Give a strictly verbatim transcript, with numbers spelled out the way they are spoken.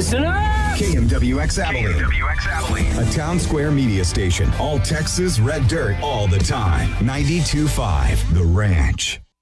Listen up! K M W X Abilene. K M W X Abilene. A Town Square media station. All Texas red dirt all the time. ninety-two point five The Ranch.